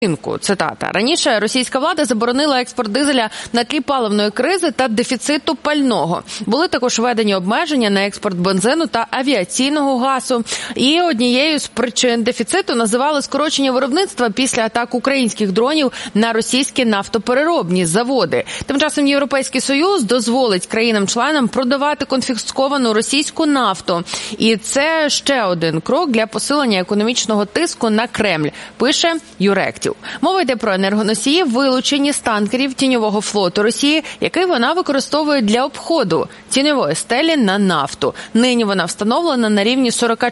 Цитата. Раніше російська влада заборонила експорт дизеля на тлі паливної кризи та дефіциту пального. Були також введені обмеження на експорт бензину та авіаційного газу. І однією з причин дефіциту називали скорочення виробництва після атак українських дронів на російські нафтопереробні заводи. Тим часом Європейський Союз дозволить країнам-членам продавати конфісковану російську нафту. І це ще один крок для посилення економічного тиску на Кремль, пише Юректів. Мова йде про енергоносії, вилучені з танкерів тіньового флоту Росії, який вона використовує для обходу тіньової стелі на нафту. Нині вона встановлена на рівні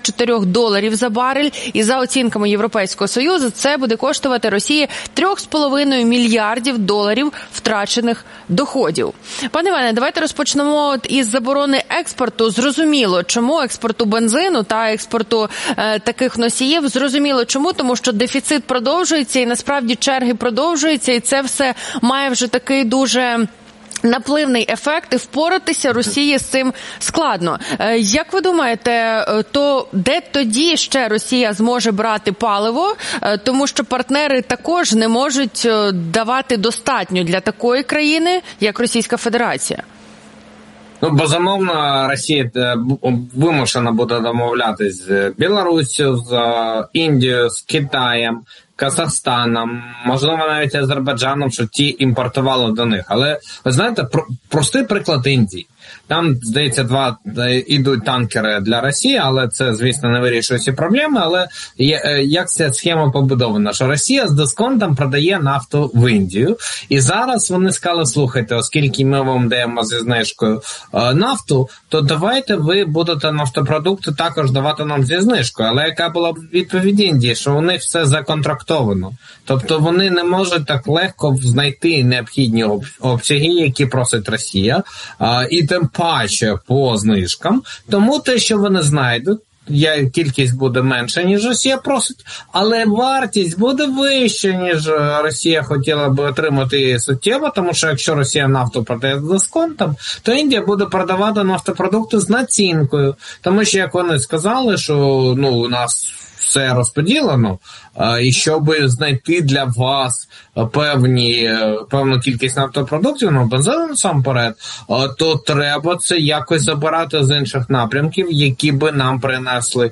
$44 за барель, і за оцінками Європейського Союзу це буде коштувати Росії $3,5 мільярдів втрачених доходів. Пане Іване, давайте розпочнемо із заборони експорту. Зрозуміло, чому експорту бензину та експорту таких носіїв. Зрозуміло, чому, тому що дефіцит продовжується і насправді черги продовжуються, і це все має вже такий дуже напливний ефект, і впоратися Росії з цим складно. Як ви думаєте, то де тоді ще Росія зможе брати паливо, тому що партнери також не можуть давати достатньо для такої країни, як Російська Федерація? Ну, безумовно, Росія вимушена буде домовлятись з Білоруссю, з Індією, з Китаєм, Казахстаном, можливо, навіть Азербайджаном, щоб ті імпортували до них. Але, ви знаєте, простий приклад Індії. Там, здається, 2 ідуть танкери для Росії, але це, звісно, не вирішує ці проблеми. Але як ця схема побудована? Що Росія з дисконтом продає нафту в Індію. І зараз вони сказали, слухайте, оскільки ми вам даємо зі знижкою нафту, то давайте ви будете нафтопродукти також давати нам зі знижкою. Але яка була відповідь Індії? Що у них все законтрактовано. Тобто вони не можуть так легко знайти необхідні обсяги, які просить Росія, і тим паче по знижкам. Тому те, що вони знайдуть, кількість буде менша, ніж Росія просить, але вартість буде вища, ніж Росія хотіла би отримати суттєво, тому що якщо Росія нафту продає з дисконтом, то Індія буде продавати нафтопродукти з націнкою. Тому що, як вони сказали, що у нас все розподілено, і щоб знайти для вас певну кількість нафтопродуктів, бензину насамперед, то треба це якось забирати з інших напрямків, які би нам принесли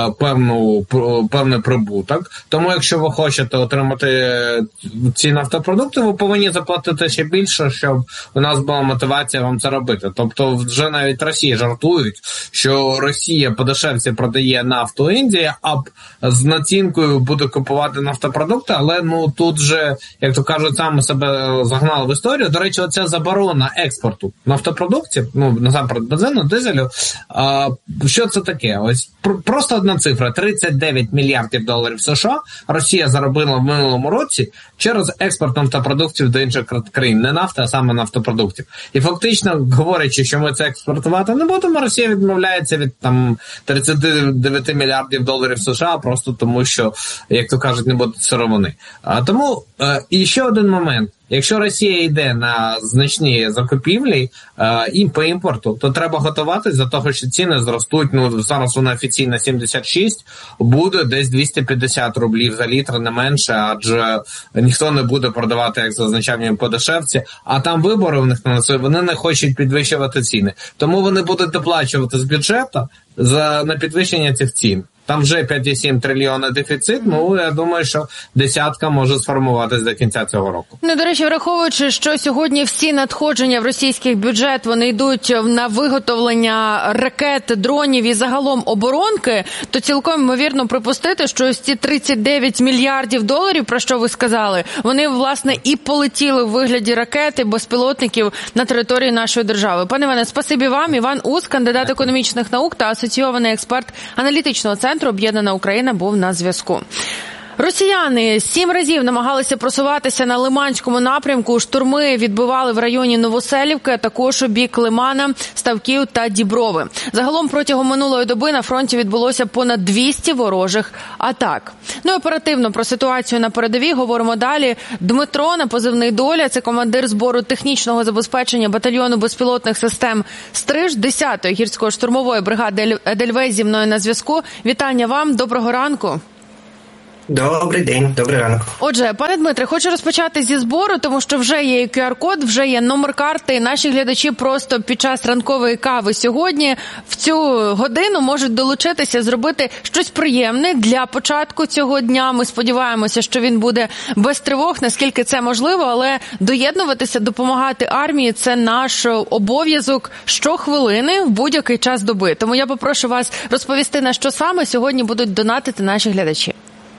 певний прибуток. Тому якщо ви хочете отримати ці нафтопродукти, ви повинні заплатити ще більше, щоб у нас була мотивація вам це робити. Тобто вже навіть Росії жартують, що Росія по дешевці продає нафту Індії, а з націнкою буде купувати нафтопродукти, але тут же, як то кажуть, саме себе загнали в історію. До речі, оця заборона експорту нафтопродуктів, насамперед бензину, дизелю, що це таке? Ось просто одна цифра, $39 мільярдів США Росія заробила в минулому році через експорт нафтопродуктів до інших країн. Не нафта, а саме нафтопродуктів. І фактично, говорячи, що ми це експортувати не будемо, Росія відмовляється від $39 мільярдів США просто тому, що, як то кажуть, не будуть сировини. Тому і ще один момент. Якщо Росія йде на значні закупівлі по імпорту, то треба готуватись до того, що ціни зростуть. Зараз вона офіційно 76, буде десь 250 рублів за літр, не менше, адже ніхто не буде продавати, як зазначав їм, по дешевці, а там вибори у них вони не хочуть підвищувати ціни. Тому вони будуть доплачувати з бюджету на підвищення цих цін. Там вже 5,7 трильйона дефіцит, я думаю, що десятка може сформуватись до кінця цього року. До речі, враховуючи, що сьогодні всі надходження в російський бюджет, вони йдуть на виготовлення ракет, дронів і загалом оборонки, то цілком ймовірно припустити, що ось ці $39 мільярдів, про що ви сказали, вони, власне, і полетіли в вигляді ракет і безпілотників на території нашої держави. Пане Іване, спасибі вам. Іван Ус, кандидат економічних наук та асоційований експерт аналітичного центру «Об'єднана Україна», був на зв'язку. Росіяни 7 разів намагалися просуватися на Лиманському напрямку. Штурми відбивали в районі Новоселівки, а також у бік Лимана, Ставків та Діброви. Загалом протягом минулої доби на фронті відбулося понад 200 ворожих атак. Оперативно про ситуацію на передовій говоримо далі. Дмитро, на позивний «Доля», це командир збору технічного забезпечення батальйону безпілотних систем «Стриж» 10-ї гірсько-штурмової бригади «Едельвейс» зі мною на зв'язку. Вітання вам, доброго ранку. Добрий день, добрий ранок. Отже, пане Дмитре, хочу розпочати зі збору, тому що вже є QR-код, вже є номер карти. Наші глядачі просто під час ранкової кави сьогодні в цю годину можуть долучитися, зробити щось приємне для початку цього дня. Ми сподіваємося, що він буде без тривог, наскільки це можливо, але доєднуватися, допомагати армії – це наш обов'язок щохвилини в будь-який час доби. Тому я попрошу вас розповісти, на що саме сьогодні будуть донатити наші глядачі.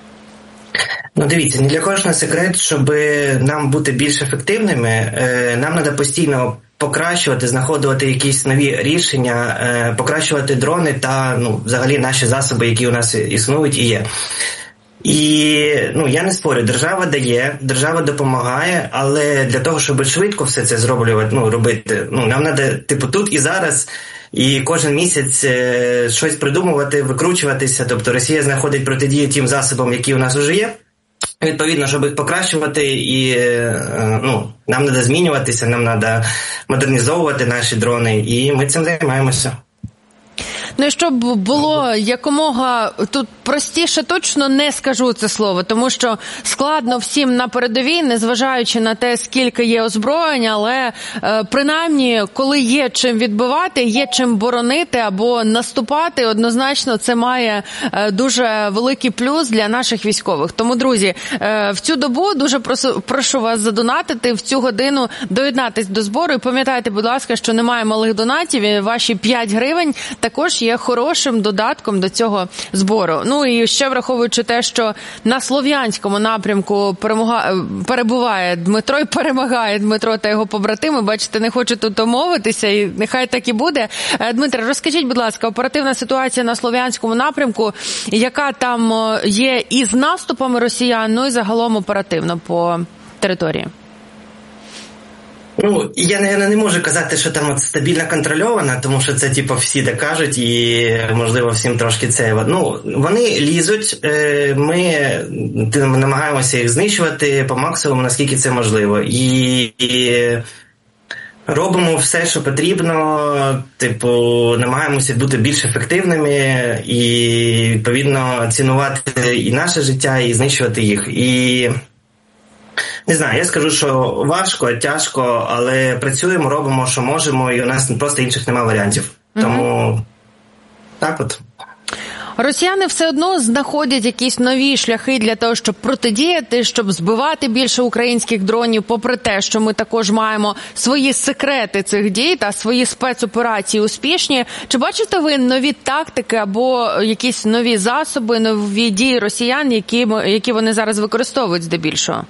Ну, дивіться, ні для кого ж не секрет, щоб нам бути більш ефективними, нам треба постійно покращувати, знаходити якісь нові рішення, покращувати дрони та, взагалі наші засоби, які у нас існують і є. І, я не спорю, держава дає, держава допомагає, але для того, щоб швидко все це робити, нам треба, тут і зараз, і кожен місяць щось придумувати, викручуватися. Тобто Росія знаходить протидію тим засобам, які у нас вже є. Відповідно, щоб їх покращувати, і нам треба змінюватися, нам треба модернізовувати наші дрони, і ми цим займаємося. Ну і щоб було якомога тут простіше, точно не скажу це слово, тому що складно всім на передовій, незважаючи на те, скільки є озброєння, але принаймні, коли є чим відбивати, є чим боронити або наступати, однозначно це має дуже великий плюс для наших військових. Тому, друзі, в цю добу дуже прошу вас задонатити, в цю годину доєднатись до збору і пам'ятайте, будь ласка, що немає малих донатів, і ваші 5 гривень також є хорошим додатком до цього збору. Ну і ще враховуючи те, що на Слов'янському напрямку перебуває Дмитро і перемагає Дмитро та його побратими. Бачите, не хочу тут омовитися, і нехай так і буде. Дмитре, розкажіть, будь ласка, оперативна ситуація на Слов'янському напрямку, яка там є із наступами росіян, ну і загалом оперативно по території? Я, наверное, не можу казати, що там стабільно контрольовано, тому що це, всі так кажуть, і, можливо, всім трошки це... Вони лізуть, ми намагаємося їх знищувати по максимуму, наскільки це можливо. І робимо все, що потрібно, намагаємося бути більш ефективними і, відповідно, цінувати і наше життя, і знищувати їх. І... Не знаю, я скажу, що важко, тяжко, але працюємо, робимо, що можемо, і у нас просто інших немає варіантів. Тому так от. Росіяни все одно знаходять якісь нові шляхи для того, щоб протидіяти, щоб збивати більше українських дронів, попри те, що ми також маємо свої секрети цих дій та свої спецоперації успішні. Чи бачите ви нові тактики або якісь нові засоби, нові дії росіян, які вони зараз використовують здебільшого?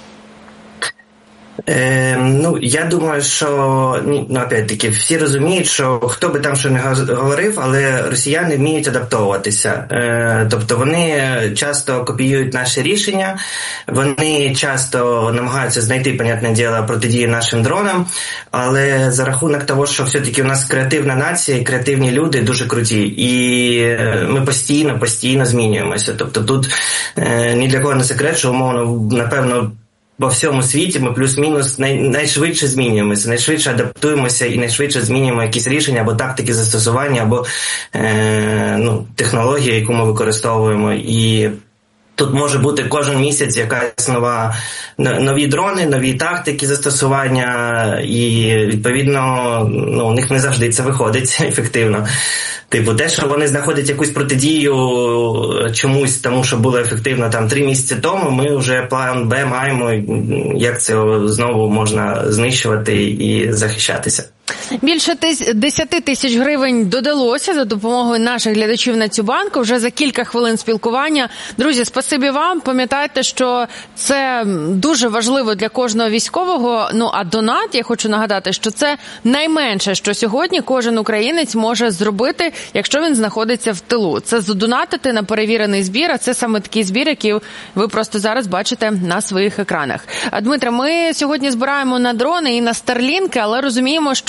Я думаю, що, опять-таки, всі розуміють, що хто би там що не говорив, але росіяни вміють адаптовуватися. Тобто вони часто копіюють наші рішення, вони часто намагаються знайти, понятне діло, протидії нашим дронам, але за рахунок того, що все-таки у нас креативна нація і креативні люди дуже круті, і ми постійно змінюємося. Тобто тут ні для кого не секрет, що, умовно, напевно, по всьому світі ми плюс-мінус найшвидше змінюємося, найшвидше адаптуємося і найшвидше змінюємо якісь рішення або тактики застосування, або технологію, яку ми використовуємо. І тут може бути кожен місяць якась нові дрони, нові тактики застосування, і, відповідно, у них не завжди це виходить ефективно. Те, що вони знаходять якусь протидію чомусь, тому що було ефективно 3 місяці тому, ми вже план Б маємо, як це знову можна знищувати і захищатися. Більше 10 тисяч гривень додалося за допомогою наших глядачів Нацбанку вже за кілька хвилин спілкування. Друзі, спасибі вам. Пам'ятайте, що це дуже важливо для кожного військового. А донат, я хочу нагадати, що це найменше, що сьогодні кожен українець може зробити, якщо він знаходиться в тилу. Це задонатити на перевірений збір, а це саме такий збір, який ви просто зараз бачите на своїх екранах. Дмитре, ми сьогодні збираємо на дрони і на Старлінки, але розуміємо, що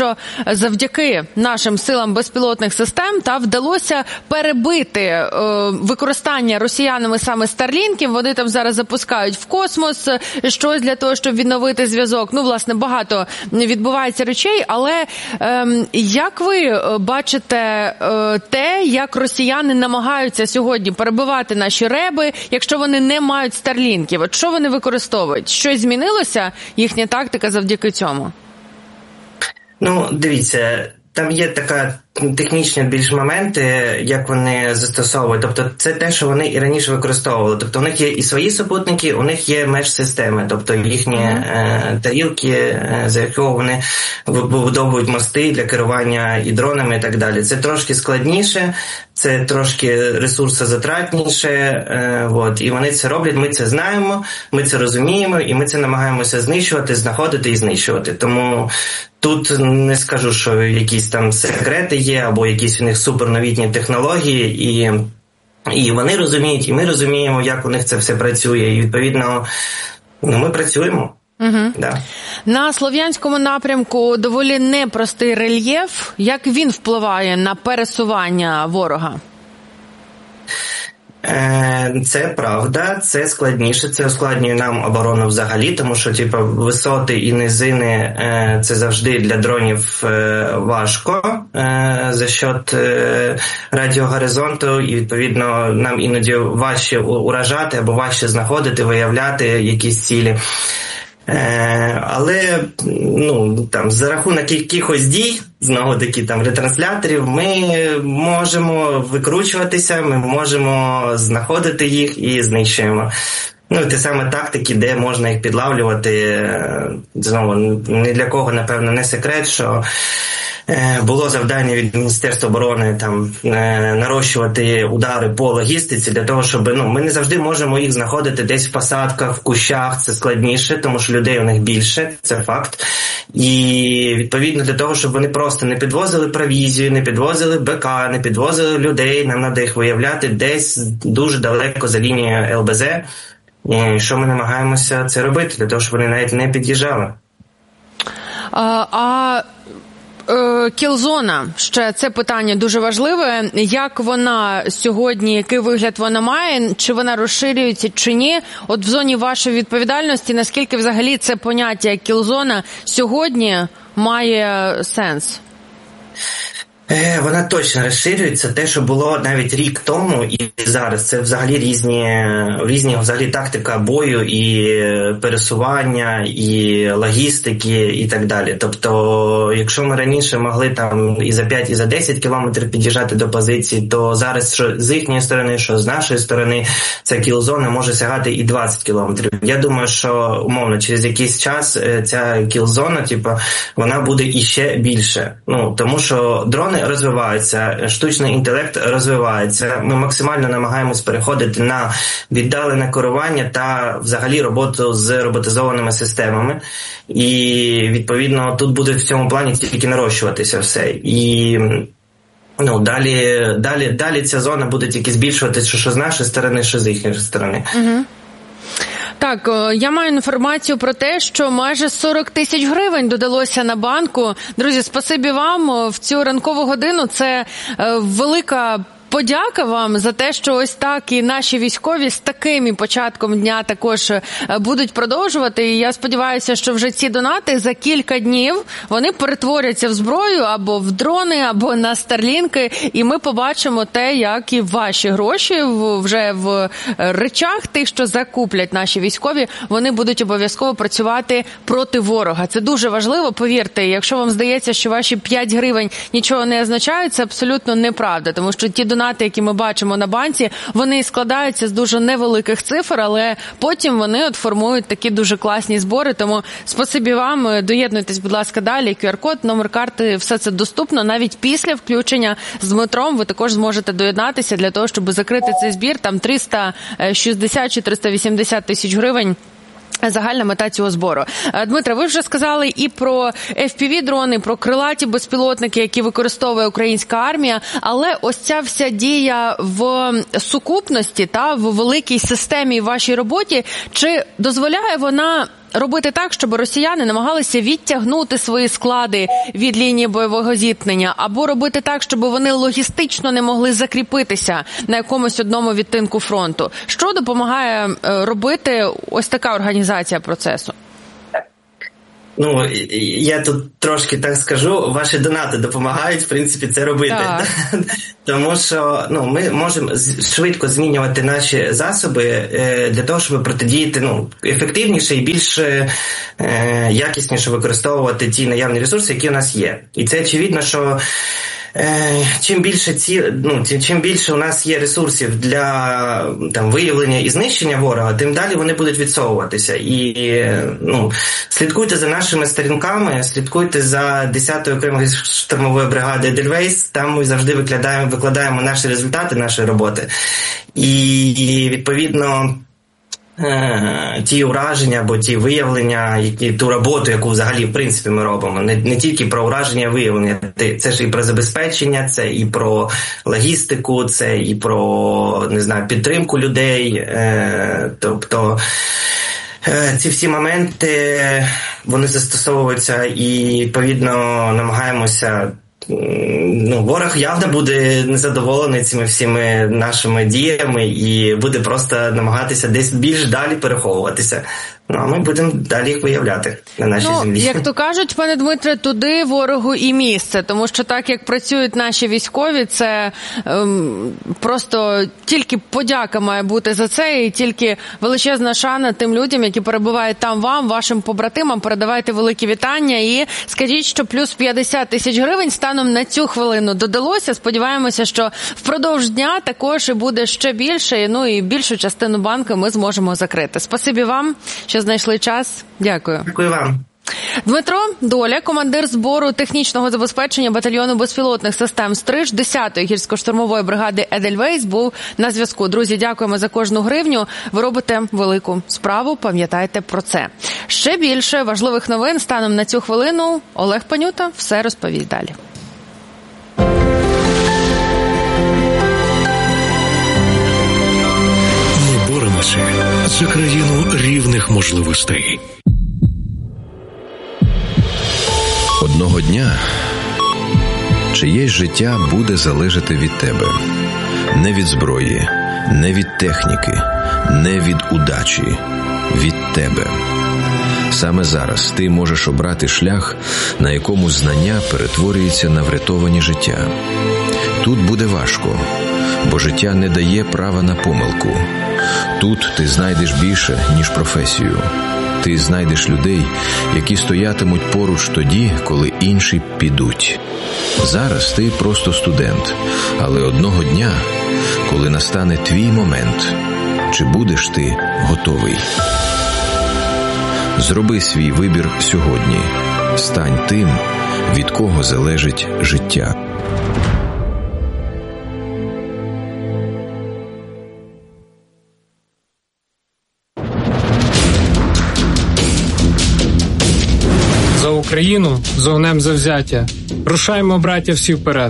що завдяки нашим силам безпілотних систем вдалося перебити використання росіянами саме старлінків. Вони там зараз запускають в космос щось для того, щоб відновити зв'язок. Власне, багато відбувається речей, але як ви бачите те, як росіяни намагаються сьогодні перебивати наші реби, якщо вони не мають старлінків? От що вони використовують? Щось змінилося, їхня тактика завдяки цьому? Дивіться, там є така технічні більш моменти, як вони застосовують. Тобто це те, що вони і раніше використовували. Тобто у них є і свої супутники, у них є меж-системи, тобто їхні тарілки, за якого вони вибудовують мости для керування і дронами і так далі. Це трошки складніше, це трошки ресурсозатратніше, і вони це роблять, ми це знаємо, ми це розуміємо, і ми це намагаємося знищувати, знаходити і знищувати. Тому тут не скажу, що якісь там секрети є, або якісь у них суперновітні технології, і вони розуміють, і ми розуміємо, як у них це все працює, і відповідно ми працюємо. Да. На Слов'янському напрямку доволі непростий рельєф. Як він впливає на пересування ворога? Це правда, це складніше, це ускладнює нам оборону взагалі, тому що висоти і низини це завжди для дронів важко за счет радіогоризонту, і відповідно нам іноді важче уражати або важче знаходити, виявляти якісь цілі. Але за рахунок якихось дій, знову таки ретрансляторів, ми можемо викручуватися, ми можемо знаходити їх і знищуємо. Те саме тактики, де можна їх підлавлювати. Знову, ні для кого, напевно, не секрет, що було завдання від Міністерства оборони нарощувати удари по логістиці для того, щоб ми не завжди можемо їх знаходити десь в посадках, в кущах, це складніше, тому що людей у них більше, це факт. І відповідно для того, щоб вони просто не підвозили провізію, не підвозили БК, не підвозили людей, нам треба їх виявляти десь дуже далеко за лінією ЛБЗ. І що ми намагаємося це робити, для того, щоб вони навіть не під'їжджали. Кілзона, ще це питання дуже важливе. Як вона сьогодні, який вигляд вона має, чи вона розширюється, чи ні? От в зоні вашої відповідальності, наскільки взагалі це поняття як кілзона сьогодні має сенс? Вона точно розширюється. Те, що було навіть рік тому і зараз, це взагалі різні взагалі тактика бою і пересування, і логістики, і так далі. Тобто, якщо ми раніше могли і за 5, і за 10 кілометрів під'їжджати до позицій, то зараз що з їхньої сторони, що з нашої сторони, ця кілзона може сягати і 20 кілометрів. Я думаю, що, умовно, через якийсь час ця кілзона, вона буде іще більше. Тому що дрони розвиваються, штучний інтелект розвивається. Ми максимально намагаємось переходити на віддалене керування та взагалі роботу з роботизованими системами. І, відповідно, тут буде в цьому плані тільки нарощуватися все. І далі ця зона буде тільки збільшуватися, що з нашої сторони, що з їхньої сторони. Угу. Так, я маю інформацію про те, що майже 40 тисяч гривень додалося на банку. Друзі, спасибі вам в цю ранкову годину. Це велика подяка вам за те, що ось так і наші військові з таким початком дня також будуть продовжувати. І я сподіваюся, що вже ці донати за кілька днів вони перетворяться в зброю або в дрони, або на старлінки. І ми побачимо те, як і ваші гроші вже в речах тих, що закуплять наші військові, вони будуть обов'язково працювати проти ворога. Це дуже важливо, повірте. Якщо вам здається, що ваші 5 гривень нічого не означають, це абсолютно неправда. Тому що ті донати, які ми бачимо на банці, вони складаються з дуже невеликих цифр, але потім вони формують такі дуже класні збори. Тому спасибі вам, доєднуйтесь, будь ласка, далі. QR-код, номер карти, все це доступно. Навіть після включення з Дмитром ви також зможете доєднатися для того, щоб закрити цей збір. Там 360 чи 380 тисяч гривень. Загальна мета цього збору. Дмитре, ви вже сказали і про FPV-дрони, про крилаті безпілотники, які використовує українська армія, але ось ця вся дія в сукупності та в великій системі в вашій роботі, чи дозволяє вона робити так, щоб росіяни намагалися відтягнути свої склади від лінії бойового зіткнення, або робити так, щоб вони логістично не могли закріпитися на якомусь одному відтинку фронту? Що допомагає робити ось така організація процесу? Ну, я тут трошки так скажу, ваші донати допомагають, в принципі, це робити. Тому що ми можемо швидко змінювати наші засоби для того, щоб протидіяти ефективніше і більш якісніше використовувати ті наявні ресурси, які у нас є. І це очевидно, що чим більше у нас є ресурсів для виявлення і знищення ворога, тим далі вони будуть відсовуватися. І слідкуйте за нашими сторінками, слідкуйте за 10-ю окремої штурмової бригади Едельвейс, там ми завжди викладаємо наші результати, нашої роботи. І відповідно ті ураження або ті виявлення, ту роботу, яку взагалі в принципі ми робимо, не тільки про ураження і виявлення, це ж і про забезпечення, це і про логістику, це і про, підтримку людей, тобто ці всі моменти, вони застосовуються і, відповідно, намагаємося. Ворог явно буде незадоволений цими всіми нашими діями і буде просто намагатися десь більш далі переховуватися. А ми будемо далі їх виявляти на нашій землі. Як то кажуть, пане Дмитре, туди ворогу і місце. Тому що так, як працюють наші військові, це просто тільки подяка має бути за це, і тільки величезна шана тим людям, які перебувають там вам, вашим побратимам. Передавайте великі вітання і скажіть, що плюс 50 тисяч гривень станом на цю хвилину додалося. Сподіваємося, що впродовж дня також і буде ще більше, і більшу частину банку ми зможемо закрити. Спасибі вам, що знайшли час. Дякую. Дякую вам. Дмитро Доля, командир збору технічного забезпечення батальйону безпілотних систем «Стриж» 10-ї гірсько-штурмової бригади «Едельвейс» був на зв'язку. Друзі, дякуємо за кожну гривню. Ви робите велику справу, пам'ятайте про це. Ще більше важливих новин станом на цю хвилину. Олег Панюта все розповість далі. Ми боремося за країну рівних можливостей. Одного дня чиєсь життя буде залежати від тебе. Не від зброї, не від техніки, не від удачі. Від тебе. Саме зараз ти можеш обрати шлях, на якому знання перетворюється на врятовані життя. Тут буде важко, бо життя не дає права на помилку. Тут ти знайдеш більше, ніж професію. Ти знайдеш людей, які стоятимуть поруч тоді, коли інші підуть. Зараз ти просто студент, але одного дня, коли настане твій момент, чи будеш ти готовий? Зроби свій вибір сьогодні. Стань тим, від кого залежить життя. За Україну, з огнем завзяття. Рушаймо, браття, всі вперед.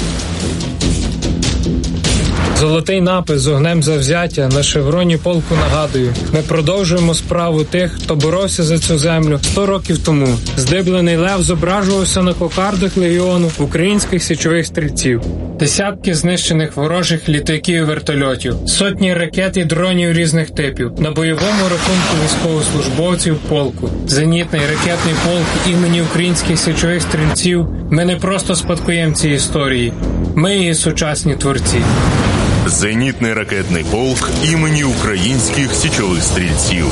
Золотий напис з огнем завзяття на шевроні полку нагадую. Ми продовжуємо справу тих, хто боровся за цю землю 100 років тому. Здиблений лев зображувався на кокардах легіону українських січових стрільців. Десятки знищених ворожих літаків і вертольотів, сотні ракет і дронів різних типів. На бойовому рахунку військовослужбовців полку. Зенітний ракетний полк імені українських січових стрільців. Ми не просто спадкоємці історії. Ми її сучасні творці. Зенітний ракетний полк імені українських січових стрільців.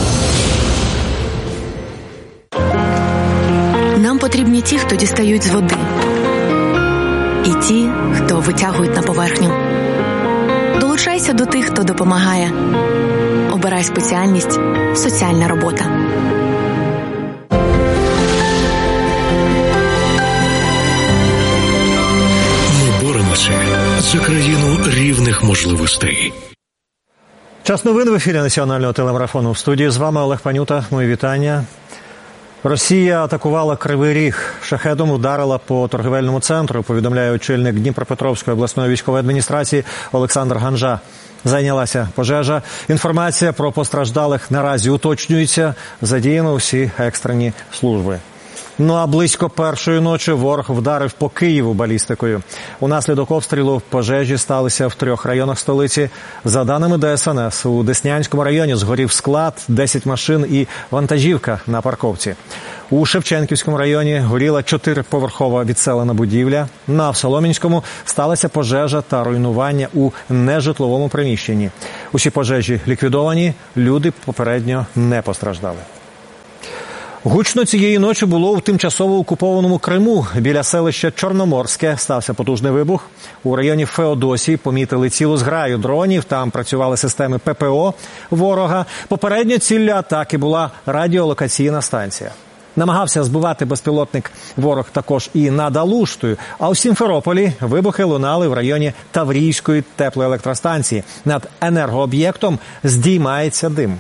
Нам потрібні ті, хто дістають з води. І ті, хто витягують на поверхню. Долучайся до тих, хто допомагає. Обирай спеціальність «Соціальна робота». За країну рівних можливостей. Час новин в ефірі національного телемарафону. В студії з вами Олег Панюта. Мої вітання. Росія атакувала Кривий Ріг. Шахедом ударила по торгівельному центру, повідомляє очільник Дніпропетровської обласної військової адміністрації Олександр Ганжа. зайнялася пожежа. Інформація про постраждалих наразі уточнюється. Задіяно усі екстрені служби. Ну а близько першої ночі ворог вдарив по Києву балістикою. Унаслідок обстрілу пожежі сталися в 3 районах столиці. За даними ДСНС, у Деснянському районі згорів склад, 10 машин і вантажівка на парковці. У Шевченківському районі горіла 4-поверхова відселена будівля. На Солом'янському сталася пожежа та руйнування у нежитловому приміщенні. Усі пожежі ліквідовані, люди попередньо не постраждали. Гучно цієї ночі було у тимчасово окупованому Криму. Біля селища Чорноморське стався потужний вибух. У районі Феодосії помітили цілу зграю дронів. Там працювали системи ППО ворога. Попередньо ціллю атаки була радіолокаційна станція. Намагався збивати безпілотник ворог також і над Алуштою. А у Сімферополі вибухи лунали в районі Таврійської теплоелектростанції. Над енергооб'єктом здіймається дим.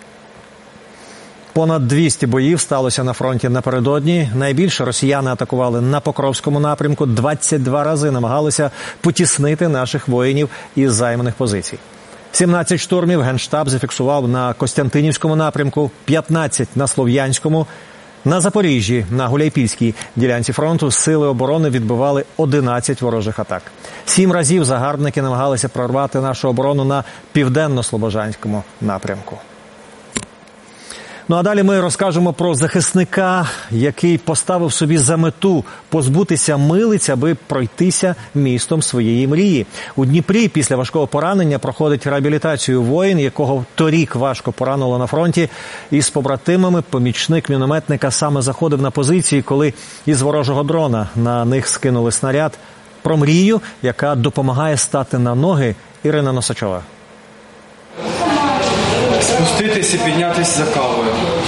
Понад 200 боїв сталося на фронті напередодні. Найбільше росіяни атакували на Покровському напрямку. 22 рази намагалися потіснити наших воїнів із займаних позицій. 17 штурмів Генштаб зафіксував на Костянтинівському напрямку, 15 на Слов'янському. На Запоріжжі, на Гуляйпільській ділянці фронту сили оборони відбивали 11 ворожих атак. 7 разів загарбники намагалися прорвати нашу оборону на Південно-Слобожанському напрямку. Ну а далі ми розкажемо про захисника, який поставив собі за мету позбутися милиць, аби пройтися містом своєї мрії. У Дніпрі після важкого поранення проходить реабілітацію воїн, якого торік важко поранило на фронті. Із побратимами помічник мінометника саме заходив на позиції, коли із ворожого дрона на них скинули снаряд. Про мрію, яка допомагає стати на ноги, Ірина Носачова. Спуститися і піднятися за кавою.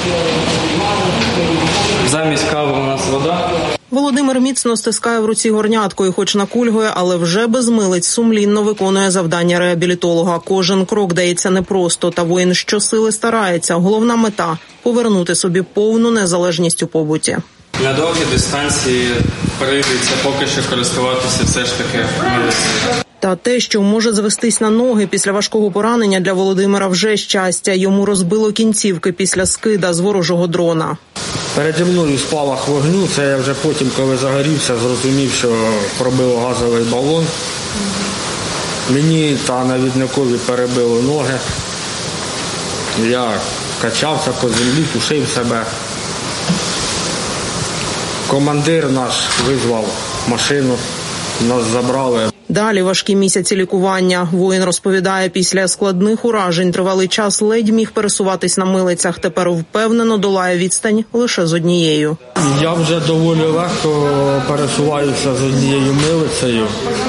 Замість кави у нас вода. Володимир міцно стискає в руці горнятку і хоч накульгує, але вже без милиць сумлінно виконує завдання реабілітолога. Кожен крок дається непросто, та воїн щосили старається. Головна мета – повернути собі повну незалежність у побуті. На довгій дистанції прийдеться поки що користуватися все ж таки милицею. Та те, що може звестись на ноги після важкого поранення, для Володимира вже щастя. Йому розбило кінцівки після скида з ворожого дрона. Переді мною спалах вогню, це я вже потім, коли загорівся, зрозумів, що пробило газовий балон. Мені та навідникові перебило ноги. Я качався по землі, тушив себе. Командир наш визвав машину, нас забрали. Далі важкі місяці лікування. Воїн розповідає, після складних уражень тривалий час ледь міг пересуватись на милицях. Тепер впевнено долає відстань лише з однією. Я вже доволі легко пересуваюся з однією милицею.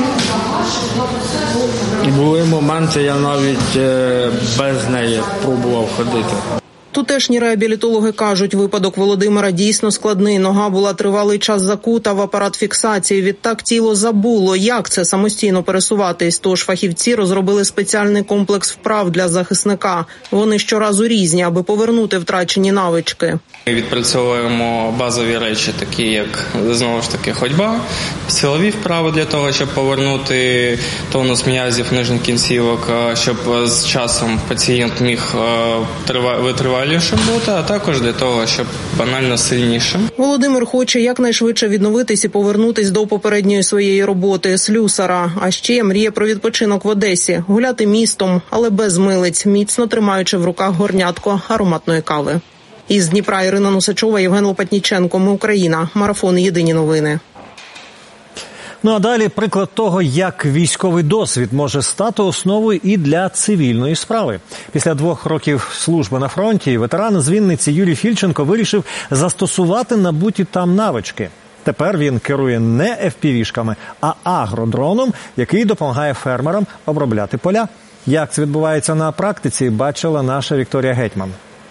Були моменти, я навіть без неї пробував ходити. Тутешні реабілітологи кажуть, випадок Володимира дійсно складний. Нога була тривалий час закута в апарат фіксації. Відтак тіло забуло, як це самостійно пересуватись. Тож фахівці розробили спеціальний комплекс вправ для захисника. Вони щоразу різні, аби повернути втрачені навички. Ми відпрацьовуємо базові речі, такі як, знову ж таки, ходьба, силові вправи для того, щоб повернути тонус м'язів нижніх кінцівок, щоб з часом пацієнт міг витривалішим бути, а також для того, щоб банально сильнішим. Володимир хоче якнайшвидше відновитись і повернутись до попередньої своєї роботи – слюсара. А ще мріє про відпочинок в Одесі, гуляти містом, але без милиць, міцно тримаючи в руках горнятко ароматної кави. Із Дніпра Ірина Носачова, Євген Лопатніченко. Ми Україна. Марафон. Єдині новини. Ну а далі приклад того, як військовий досвід може стати основою і для цивільної справи. Після 2 років служби на фронті ветеран з Вінниці Юрій Фільченко вирішив застосувати набуті там навички. Тепер він керує не FPV-шками, а агродроном, який допомагає фермерам обробляти поля. Як це відбувається на практиці, бачила наша Вікторія Гетьман.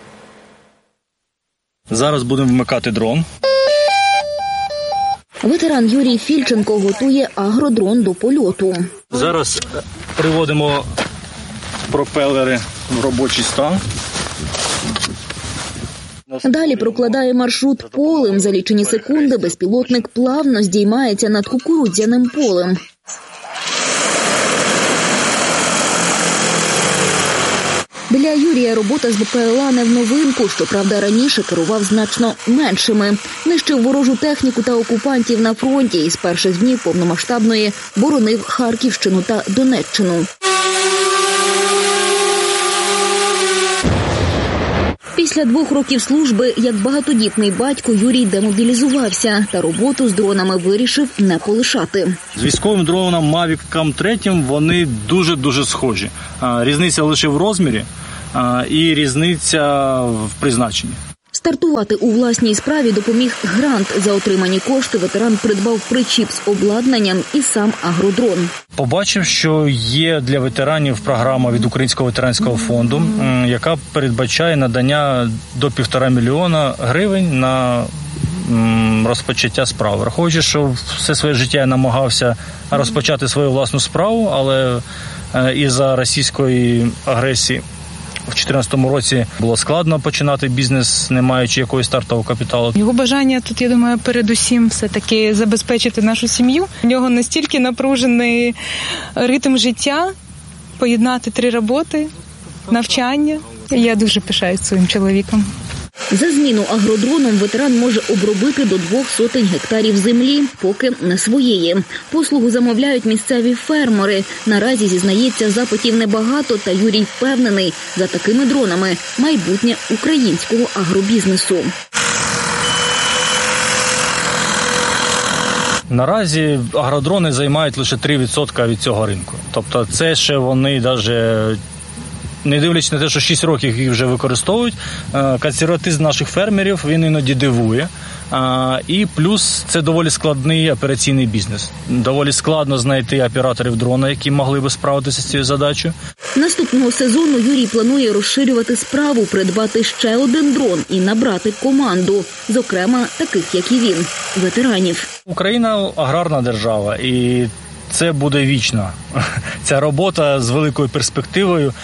Зараз будемо вмикати дрон. Ветеран Юрій Фільченко готує агродрон до польоту. Зараз приводимо пропелери в робочий стан. Далі прокладає маршрут полем. За лічені секунди безпілотник плавно здіймається над кукурудзяним полем. Для Юрія робота з БПЛА не в новинку, щоправда, раніше керував значно меншими. Нищив ворожу техніку та окупантів на фронті і з перших днів повномасштабної боронив Харківщину та Донеччину. Після 2 років служби, як багатодітний батько, Юрій демобілізувався та роботу з дронами вирішив не полишати. З військовим дроном Mavic Cam 3 вони дуже-дуже схожі. Різниця лише в розмірі і різниця в призначенні. Стартувати у власній справі допоміг грант. За отримані кошти ветеран придбав причіп з обладнанням і сам агродрон. Побачив, що є для ветеранів програма від Українського ветеранського фонду, яка передбачає надання до 1,5 мільйона гривень на розпочаття справи. Враховуючи, що все своє життя я намагався розпочати свою власну справу, але із-за російської агресії в 2014 році було складно починати бізнес, не маючи якогось стартового капіталу. Його бажання тут, я думаю, передусім все-таки забезпечити нашу сім'ю. У нього настільки напружений ритм життя, поєднати 3 роботи, навчання. Я дуже пишаюсь своїм чоловіком. За зміну агродроном ветеран може обробити до 200 гектарів землі, поки не своєї. Послугу замовляють місцеві фермери. Наразі, зізнається, запитів небагато, та Юрій впевнений, за такими дронами майбутнє українського агробізнесу. Наразі агродрони займають лише 3% від цього ринку. Тобто це ще вони навіть... Не дивлячись на те, що 6 років їх вже використовують, консерватизм наших фермерів, він іноді дивує. І плюс це доволі складний операційний бізнес. Доволі складно знайти операторів дрона, які могли би справитися з цією задачею. Наступного сезону Юрій планує розширювати справу, придбати ще 1 дрон і набрати команду. Зокрема, таких, як і він, ветеранів. Україна – аграрна держава, і це буде вічно. Ця робота з великою перспективою.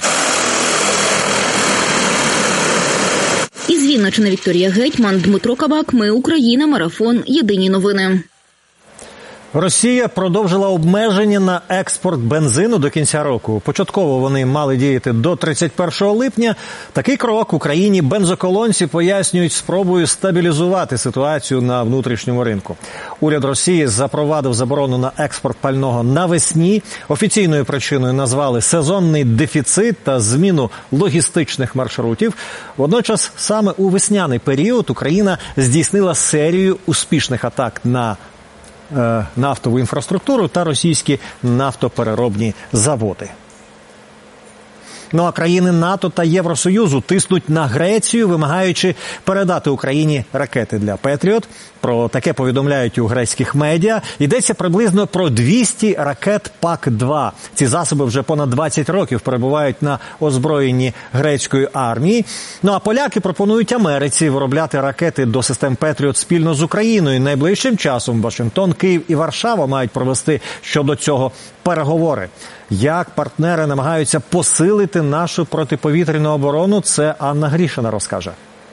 Із Вінниччини Вікторія Гетьман, Дмитро Кабак. Ми Україна. Марафон. Єдині новини. Росія продовжила обмеження на експорт бензину до кінця року. Початково вони мали діяти до 31 липня. Такий крок Україні бензоколонці пояснюють спробою стабілізувати ситуацію на внутрішньому ринку. Уряд Росії запровадив заборону на експорт пального навесні. Офіційною причиною назвали сезонний дефіцит та зміну логістичних маршрутів. Водночас саме у весняний період Україна здійснила серію успішних атак на нафтову інфраструктуру та російські нафтопереробні заводи. Ну а країни НАТО та Євросоюзу тиснуть на Грецію, вимагаючи передати Україні ракети для «Петріот». Про таке повідомляють у грецьких медіа. Йдеться приблизно про 200 ракет ПАК-2. Ці засоби вже понад 20 років перебувають на озброєнні грецької армії. Ну а поляки пропонують Америці виробляти ракети до систем «Петріот» спільно з Україною. Найближчим часом Вашингтон, Київ і Варшава мають провести щодо цього переговори. Як партнери намагаються посилити нашу протиповітряну оборону, це Анна Грішина розкаже.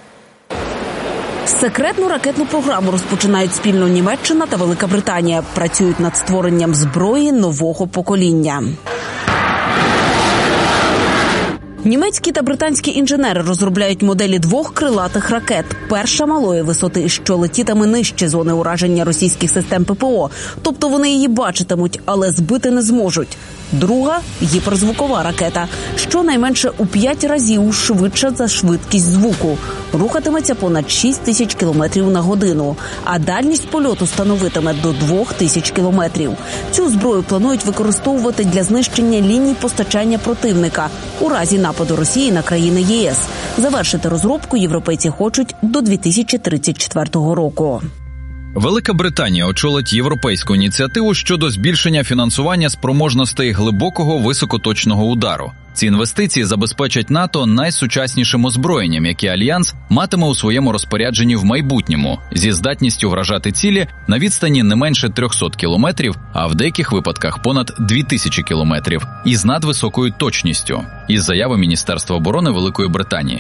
Секретну ракетну програму розпочинають спільно Німеччина та Велика Британія. Працюють над створенням зброї нового покоління. Німецькі та британські інженери розробляють моделі 2 крилатих ракет. Перша малої висоти, що летітиме нижче зони ураження російських систем ППО. Тобто вони її бачитимуть, але збити не зможуть. Друга – гіперзвукова ракета, що найменше у 5 разів швидша за швидкість звуку. Рухатиметься понад 6 тисяч кілометрів на годину, а дальність польоту становитиме до 2 тисяч кілометрів. Цю зброю планують використовувати для знищення ліній постачання противника у разі нападу Росії на країни ЄС. Завершити розробку європейці хочуть до 2034 року. Велика Британія очолить європейську ініціативу щодо збільшення фінансування спроможностей глибокого високоточного удару. Ці інвестиції забезпечать НАТО найсучаснішим озброєнням, яке Альянс матиме у своєму розпорядженні в майбутньому, зі здатністю вражати цілі на відстані не менше 300 кілометрів, а в деяких випадках понад 2000 кілометрів, і з надвисокою точністю, із заяви Міністерства оборони Великої Британії.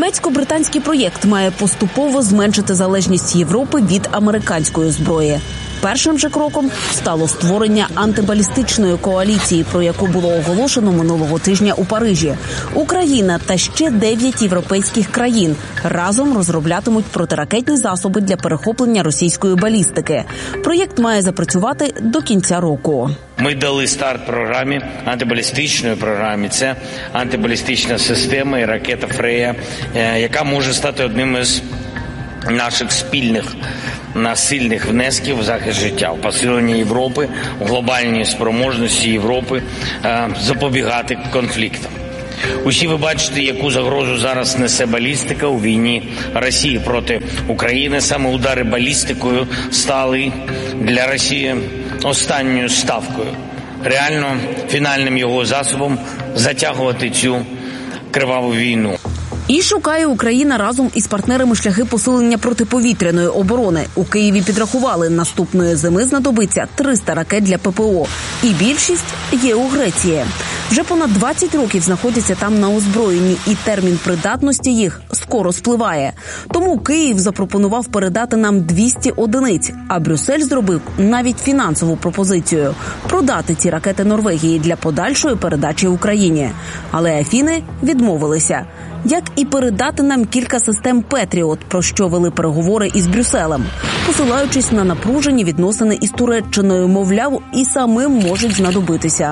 Німецько-британський проєкт має поступово зменшити залежність Європи від американської зброї. Першим же кроком стало створення антибалістичної коаліції, про яку було оголошено минулого тижня у Парижі. Україна та ще 9 європейських країн разом розроблятимуть протиракетні засоби для перехоплення російської балістики. Проєкт має запрацювати до кінця року. Ми дали старт програмі, антибалістичної програмі. Це антибалістична система і ракета «Фрея», яка може стати одним із наших спільних насильних внесків в захист життя, в посилення Європи, у глобальній спроможності Європи запобігати конфліктам. Усі ви бачите, яку загрозу зараз несе балістика у війні Росії проти України. Саме удари балістикою стали для Росії останньою ставкою, реально фінальним його засобом затягувати цю криваву війну. І шукає Україна разом із партнерами шляхи посилення протиповітряної оборони. У Києві підрахували, наступної зими знадобиться 300 ракет для ППО. І більшість є у Греції. Вже понад 20 років знаходяться там на озброєнні, і термін придатності їх скоро спливає. Тому Київ запропонував передати нам 200 одиниць, а Брюссель зробив навіть фінансову пропозицію – продати ці ракети Норвегії для подальшої передачі Україні. Але Афіни відмовилися. Як і передати нам кілька систем «Петріот», про що вели переговори із Брюсселем, посилаючись на напружені відносини із Туреччиною, мовляв, і самим можуть знадобитися.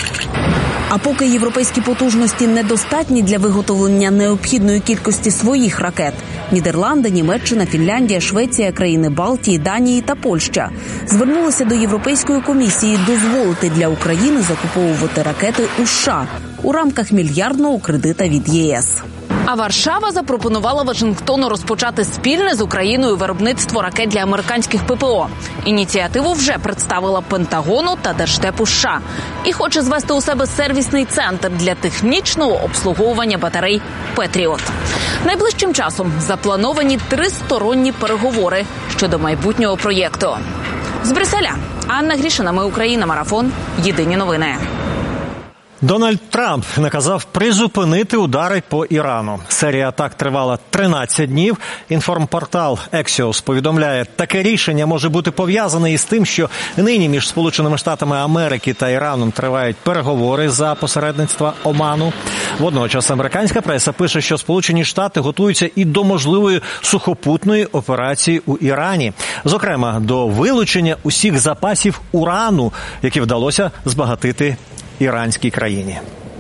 А поки європейські потужності недостатні для виготовлення необхідної кількості своїх ракет, Нідерланди, Німеччина, Фінляндія, Швеція, країни Балтії, Данії та Польща звернулися до Європейської комісії дозволити для України закуповувати ракети у США у рамках мільярдного кредита від ЄС. А Варшава запропонувала Вашингтону розпочати спільне з Україною виробництво ракет для американських ППО. Ініціативу вже представила Пентагону та Держдепу США. І хоче звести у себе сервісний центр для технічного обслуговування батарей «Петріот». Найближчим часом заплановані тристоронні переговори щодо майбутнього проєкту. З Брюсселя Анна Грішина, Ми Україна, Марафон. Єдині новини. Дональд Трамп наказав призупинити удари по Ірану. Серія атак тривала 13 днів. Інформпортал Axios повідомляє, таке рішення може бути пов'язане із тим, що нині між Сполученими Штатами Америки та Іраном тривають переговори за посередництва Оману. Водночас американська преса пише, що Сполучені Штати готуються і до можливої сухопутної операції у Ірані. Зокрема, до вилучення усіх запасів урану, які вдалося збагатити іранській країні.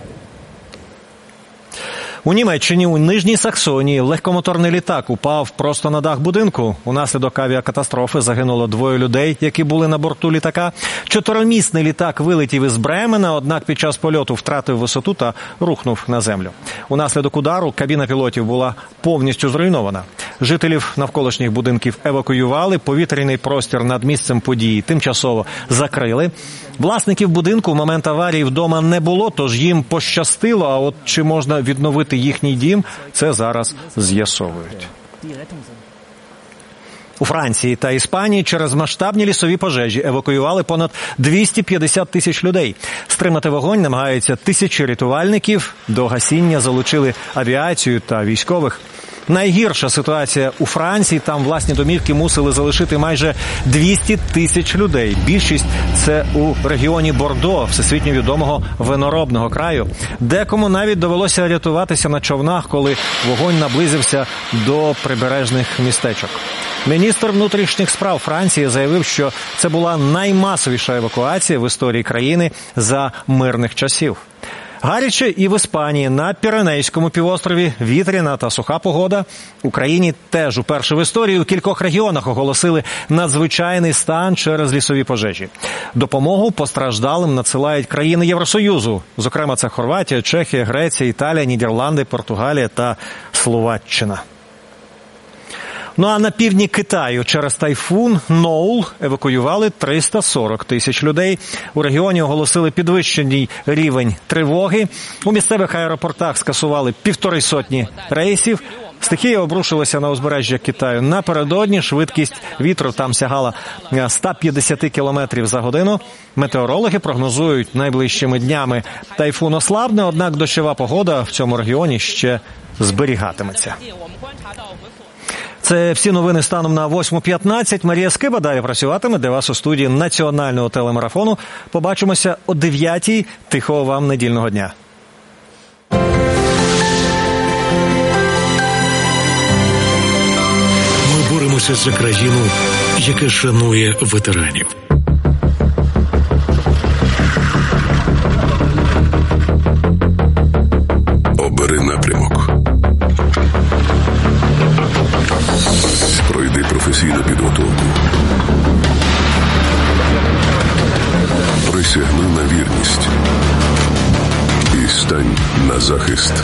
У Німеччині у Нижній Саксонії легкомоторний літак упав просто на дах будинку. Унаслідок авіакатастрофи загинуло 2 людей, які були на борту літака. 4-місний літак вилетів із Бремена, однак під час польоту втратив висоту та рухнув на землю. Унаслідок удару кабіна пілотів була повністю зруйнована. Жителів навколишніх будинків евакуювали, повітряний простір над місцем події тимчасово закрили. Власників будинку в момент аварії вдома не було, тож їм пощастило, а от чи можна відновити їхній дім, це зараз з'ясовують. У Франції та Іспанії через масштабні лісові пожежі евакуювали понад 250 тисяч людей. Стримати вогонь намагаються тисячі рятувальників, до гасіння залучили авіацію та військових. Найгірша ситуація у Франції. Там власні домівки мусили залишити майже 200 тисяч людей. Більшість – це у регіоні Бордо, всесвітньо відомого виноробного краю. Декому навіть довелося рятуватися на човнах, коли вогонь наблизився до прибережних містечок. Міністр внутрішніх справ Франції заявив, що це була наймасовіша евакуація в історії країни за мирних часів. Гаряче і в Іспанії. На Піренейському півострові вітряна та суха погода. В Україні теж уперше в історії у кількох регіонах оголосили надзвичайний стан через лісові пожежі. Допомогу постраждалим надсилають країни Євросоюзу. Зокрема, це Хорватія, Чехія, Греція, Італія, Нідерланди, Португалія та Словаччина. Ну а на півдні Китаю через тайфун Ноул евакуювали 340 тисяч людей. У регіоні оголосили підвищений рівень тривоги. У місцевих аеропортах скасували 150 рейсів. Стихія обрушилася на узбережжя Китаю. Напередодні швидкість вітру там сягала 150 км за годину. Метеорологи прогнозують найближчими днями тайфун ослабне, однак дощова погода в цьому регіоні ще зберігатиметься. Це всі новини станом на 8:15. Марія Скиба далі працюватиме для вас у студії національного телемарафону. Побачимося о 9:00. Тихого вам недільного дня. Ми боремося за країну, яка шанує ветеранів. Обери напрямок. Пройди професійну підготовку. Присягни на вірність. І стань на захист.